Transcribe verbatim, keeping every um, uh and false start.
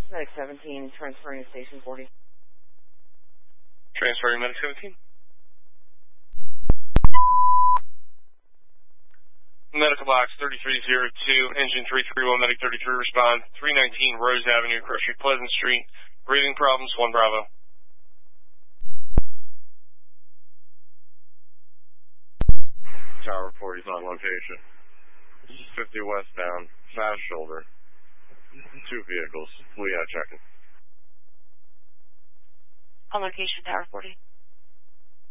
Medic seventeen, transferring to Station forty. Transferring Medic seventeen. Medical box thirty-three oh two, engine three three one, Medic thirty-three, respond. three nineteen Rose Avenue, Grocery Pleasant Street. Breathing problems, one Bravo. Tower forty is on location. fifty westbound, fast shoulder. Two vehicles. We are checking. On location, Tower forty.